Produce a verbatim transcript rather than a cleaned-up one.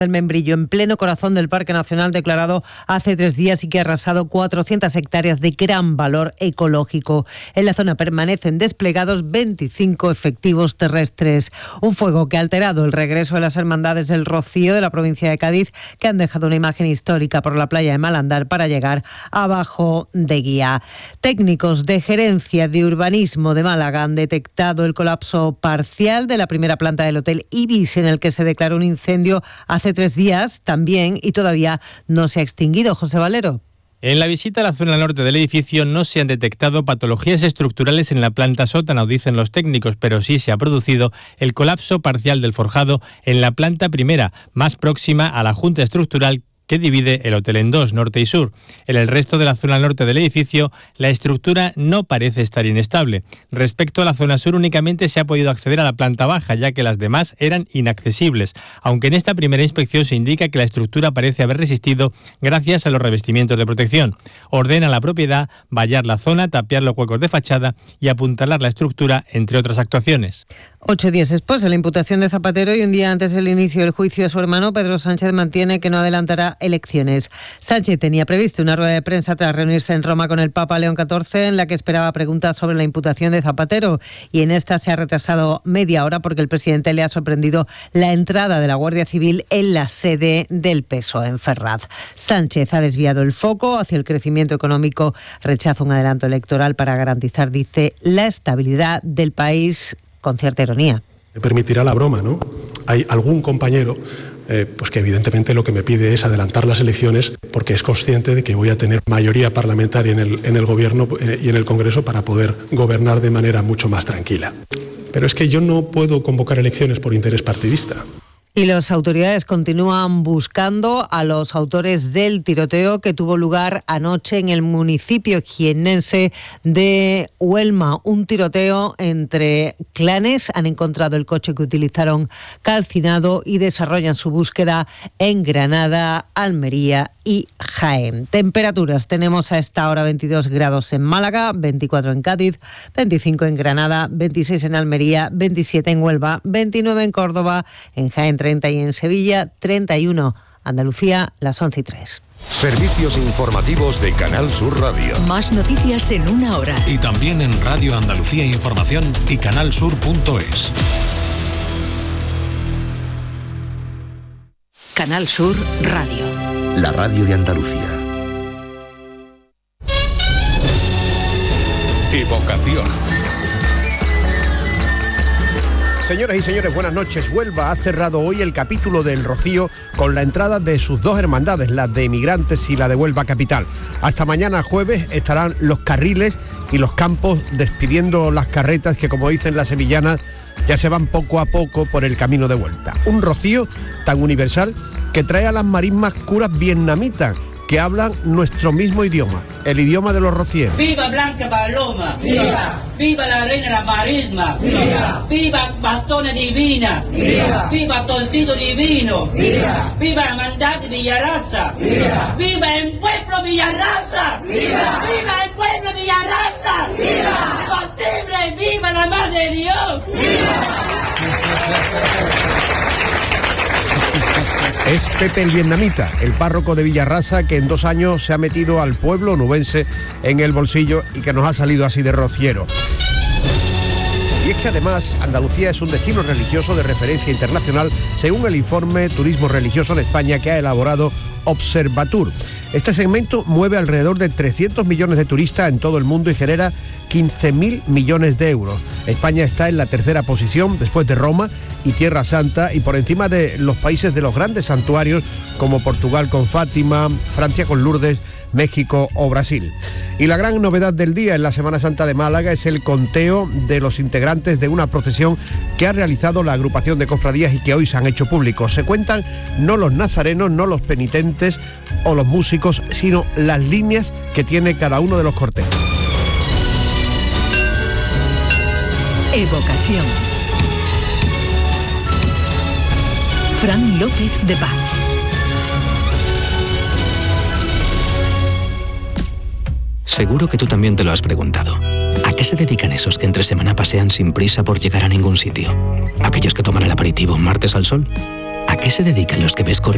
del Membrillo, en pleno corazón del Parque Nacional declarado hace tres días y que ha arrasado cuatrocientas hectáreas de gran valor ecológico. En la zona permanecen desplegados veinticinco efectivos terrestres. Un fuego que ha alterado el regreso de las hermandades del Rocío de la provincia de Cádiz, que han dejado una imagen histórica por la playa de Malandar para llegar abajo de Guía. Técnicos de gerencia de urbanismo de Málaga han detectado el colapso parcial de la primera planta del Hotel Ibis, en el que se declaró un incendio hace tres días también y todavía no se ha extinguido. José Valero. En la visita a la zona norte del edificio no se han detectado patologías estructurales en la planta sótano, dicen los técnicos, pero sí se ha producido el colapso parcial del forjado en la planta primera, más próxima a la junta estructural que divide el hotel en dos, norte y sur. En el resto de la zona norte del edificio, la estructura no parece estar inestable. Respecto a la zona sur, únicamente se ha podido acceder a la planta baja, ya que las demás eran inaccesibles, aunque en esta primera inspección se indica que la estructura parece haber resistido gracias a los revestimientos de protección. Ordena la propiedad vallar la zona, tapiar los huecos de fachada y apuntalar la estructura, entre otras actuaciones. Ocho días después de la imputación de Zapatero y un día antes del inicio del juicio de su hermano, Pedro Sánchez mantiene que no adelantará elecciones. Sánchez tenía previsto una rueda de prensa tras reunirse en Roma con el Papa León catorce, en la que esperaba preguntas sobre la imputación de Zapatero, y en esta se ha retrasado media hora porque el presidente le ha sorprendido la entrada de la Guardia Civil en la sede del P S O E en Ferraz. Sánchez ha desviado el foco hacia el crecimiento económico, rechaza un adelanto electoral para garantizar, dice, la estabilidad del país, con cierta ironía. Me permitirá la broma, ¿no? Hay algún compañero eh, pues que evidentemente lo que me pide es adelantar las elecciones porque es consciente de que voy a tener mayoría parlamentaria en el, en el Gobierno eh, y en el Congreso para poder gobernar de manera mucho más tranquila. Pero es que yo no puedo convocar elecciones por interés partidista. Y las autoridades continúan buscando a los autores del tiroteo que tuvo lugar anoche en el municipio jiennense de Huelma. Un tiroteo entre clanes. Han encontrado el coche que utilizaron calcinado y desarrollan su búsqueda en Granada, Almería y Jaén. Temperaturas. Tenemos a esta hora veintidós grados en Málaga, veinticuatro en Cádiz, veinticinco en Granada, veintiséis en Almería, veintisiete en Huelva, veintinueve en Córdoba, en Jaén treinta y en Sevilla treinta y uno. Andalucía, las once y tres. Servicios informativos de Canal Sur Radio. Más noticias en una hora. Y también en Radio Andalucía Información y canal sur punto es. Canal Sur Radio. La radio de Andalucía. Evocación. Señoras y señores, buenas noches. Huelva ha cerrado hoy el capítulo del Rocío con la entrada de sus dos hermandades, la de Emigrantes y la de Huelva Capital. Hasta mañana jueves estarán los carriles y los campos despidiendo las carretas que, como dicen las sevillanas, ya se van poco a poco por el camino de vuelta. Un Rocío tan universal que trae a las marismas curas vietnamitas que hablan nuestro mismo idioma, el idioma de los rocieros. ¡Viva Blanca Paloma! ¡Viva! ¡Viva la reina de la marisma! ¡Viva! ¡Viva Bastones Divina! ¡Viva! ¡Viva Torcido Divino! ¡Viva! ¡Viva la hermandad de Villarraza! ¡Viva! ¡Viva el pueblo Villarraza! ¡Viva! ¡Viva el pueblo Villarraza! ¡Viva! ¡Imposible! ¡Viva la Madre de Dios! ¡Viva! Es Pepe el Vietnamita, el párroco de Villarraza, que en dos años se ha metido al pueblo onubense en el bolsillo y que nos ha salido así de rociero. Y es que además Andalucía es un destino religioso de referencia internacional según el informe Turismo Religioso en España que ha elaborado Observatur. Este segmento mueve alrededor de trescientos millones de turistas en todo el mundo y genera quince mil millones de euros. España está en la tercera posición después de Roma y Tierra Santa y por encima de los países de los grandes santuarios como Portugal con Fátima, Francia con Lourdes, México o Brasil. Y la gran novedad del día en la Semana Santa de Málaga es el conteo de los integrantes de una procesión que ha realizado la agrupación de cofradías y que hoy se han hecho públicos. Se cuentan no los nazarenos, no los penitentes o los músicos, sino las líneas que tiene cada uno de los cortejos. Evocación. Fran López de Paz. Seguro que tú también te lo has preguntado. ¿A qué se dedican esos que entre semana pasean sin prisa por llegar a ningún sitio? ¿Aquellos que toman el aperitivo un martes al sol? ¿A qué se dedican los que ves corriendo